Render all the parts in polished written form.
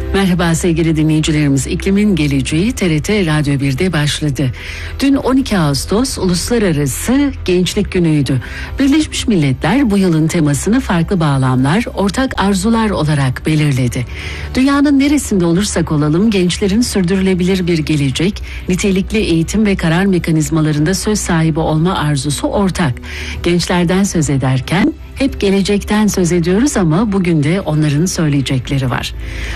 Merhaba sevgili dinleyicilerimiz. İklimin Geleceği TRT Radyo 1'de başladı. Dün 12 Ağustos Uluslararası Gençlik Günü'ydü. Birleşmiş Milletler bu yılın temasını farklı bağlamlar, ortak arzular olarak belirledi. Dünyanın neresinde olursak olalım gençlerin sürdürülebilir bir gelecek, nitelikli eğitim ve karar mekanizmalarında söz sahibi olma arzusu ortak. Gençlerden söz ederken hep gelecekten söz ediyoruz ama bugün de onların söyleyecekleri var.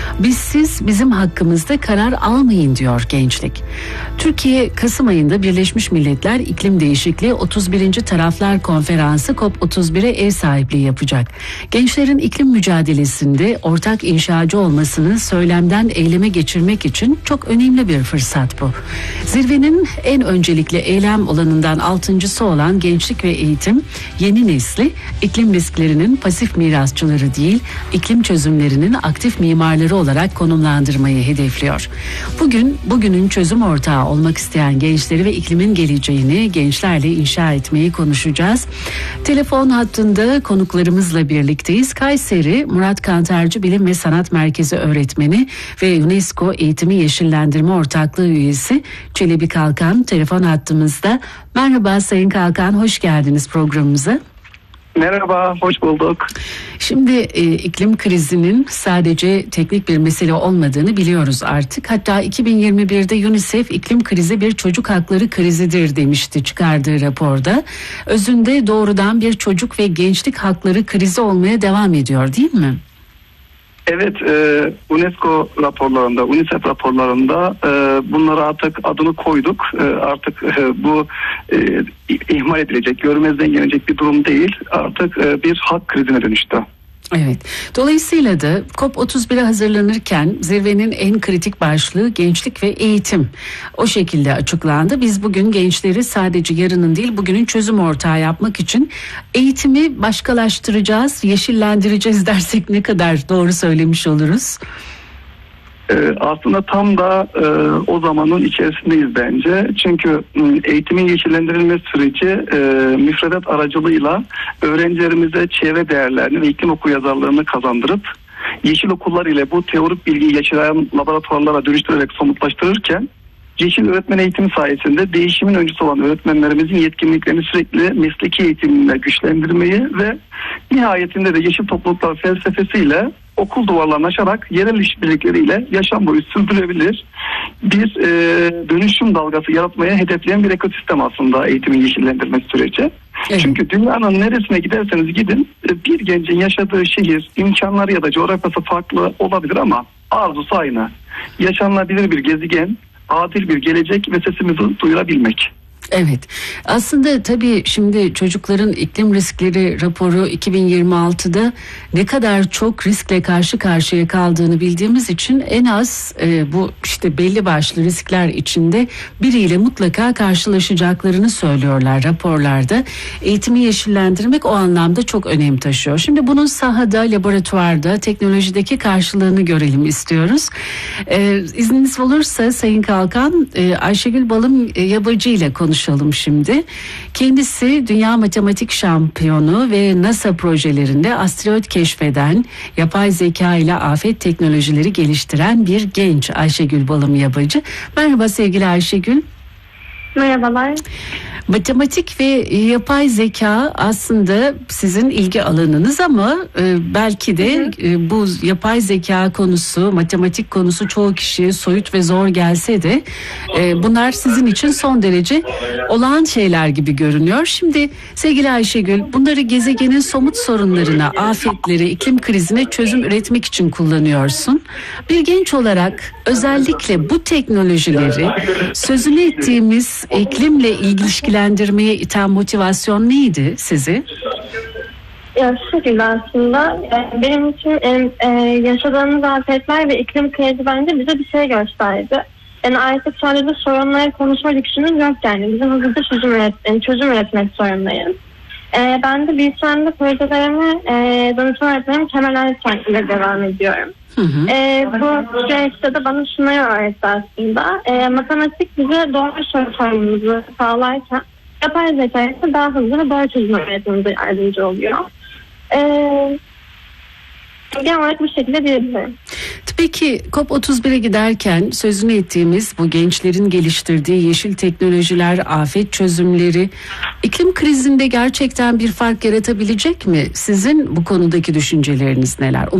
Siz bizim hakkımızda karar almayın diyor gençlik. Türkiye Kasım ayında Birleşmiş Milletler İklim Değişikliği 31. Taraflar Konferansı COP31'e ev sahipliği yapacak. Gençlerin iklim mücadelesinde ortak inşacı olmasını söylemden eyleme geçirmek için çok önemli bir fırsat bu. Zirvenin en öncelikli eylem alanından 6.'sı olan gençlik ve eğitim, yeni nesli iklim risklerinin pasif mirasçıları değil, iklim çözümlerinin aktif mimarları olarak konumlandırmayı hedefliyor. Bugünün çözüm ortağı olmak isteyen gençleri ve iklimin geleceğini gençlerle inşa etmeyi konuşacağız. Telefon hattında konuklarımızla birlikteyiz. Kayseri Murat Kantarcı Bilim ve Sanat Merkezi öğretmeni ve UNESCO Eğitimi Yeşillendirme Ortaklığı üyesi Çelebi Kalkan telefon hattımızda. Merhaba Sayın Kalkan, hoş geldiniz programımıza. Merhaba, hoş bulduk. Şimdi iklim krizinin sadece teknik bir mesele olmadığını biliyoruz artık. Hatta 2021'de UNICEF iklim krizi bir çocuk hakları krizidir demişti çıkardığı raporda. Özünde doğrudan bir çocuk ve gençlik hakları krizi olmaya devam ediyor, değil mi? Evet, UNESCO raporlarında, UNICEF raporlarında bunlara artık adını koyduk. Artık bu ihmal edilecek, görmezden gelecek bir durum değil. Artık bir hak krizine dönüştü. Evet. Dolayısıyla da COP31'e hazırlanırken zirvenin en kritik başlığı gençlik ve eğitim. O şekilde açıklandı. Biz bugün gençleri sadece yarının değil bugünün çözüm ortağı yapmak için eğitimi başkalaştıracağız, yeşillendireceğiz dersek ne kadar doğru söylemiş oluruz? Aslında tam da o zamanın içerisindeyiz bence. Çünkü eğitimin yeşillendirilme süreci müfredat aracılığıyla öğrencilerimize çevre değerlerini ve iklim okuryazarlığını kazandırıp yeşil okullar ile bu teorik bilgiyi yaşayan laboratuvarlara dönüştürerek somutlaştırırken yeşil öğretmen eğitimi sayesinde değişimin öncüsü olan öğretmenlerimizin yetkinliklerini sürekli mesleki eğitimle güçlendirmeyi ve nihayetinde de yeşil topluluklar felsefesiyle okul duvarlarını aşarak yerel işbirlikleriyle yaşam boyu sürdürülebilir bir dönüşüm dalgası yaratmaya hedefleyen bir ekosistem aslında eğitimin yeşillendirme süreci. Evet. Çünkü dünyanın neresine giderseniz gidin bir gencin yaşadığı şehir, imkanları ya da coğrafyası farklı olabilir ama arzusu aynı. Yaşanılabilir bir gezegen, adil bir gelecek ve sesimizi duyurabilmek. Evet. Aslında tabii şimdi çocukların iklim riskleri raporu 2026'da ne kadar çok riskle karşı karşıya kaldığını bildiğimiz için en az bu işte belli başlı riskler içinde biriyle mutlaka karşılaşacaklarını söylüyorlar raporlarda. Eğitimi yeşillendirmek o anlamda çok önem taşıyor. Şimdi bunun sahada, laboratuvarda, teknolojideki karşılığını görelim istiyoruz. İzniniz olursa Sayın Kalkan, Ayşegül Balım Yabacı ile konuşalım şimdi. Kendisi dünya matematik şampiyonu ve NASA projelerinde asteroid keşfeden, yapay zeka ile afet teknolojileri geliştiren bir genç Ayşegül Balım Yabacı. Merhaba sevgili Ayşegül. Merhabalar. Matematik ve yapay zeka aslında sizin ilgi alanınız ama belki de bu yapay zeka konusu, matematik konusu çoğu kişiye soyut ve zor gelse de bunlar sizin için son derece olağan şeyler gibi görünüyor. Şimdi sevgili Ayşegül, bunları gezegenin somut sorunlarına, afetlere, iklim krizine çözüm üretmek için kullanıyorsun. Bir genç olarak özellikle bu teknolojileri sözünü ettiğimiz iklimle ilişkilendirmeye iten motivasyon neydi sizi? Ya şu şekilde aslında benim için yaşadığımız afetler ve iklim krizi bence bize bir şey gösterdi. Yani artık sadece sorunları konuşma lüksümüz yok yani. Bizim hızlıca çözüm üretmek zorundayız. Ben de bilgisayarımda projelerimi danışma öğretmenim Kemal Aysan ile devam ediyorum. Bu süreçte de bana şunları öğretti aslında. Matematik bize doğru soru sormamızı sağlarken yapay zeka ise daha hızlı ve doğru çözüm üretmemize yardımcı oluyor. Genel olarak bu şekilde diyebilirim. Peki COP31'e giderken sözünü ettiğimiz bu gençlerin geliştirdiği yeşil teknolojiler, afet çözümleri iklim krizinde gerçekten bir fark yaratabilecek mi? Sizin bu konudaki düşünceleriniz neler?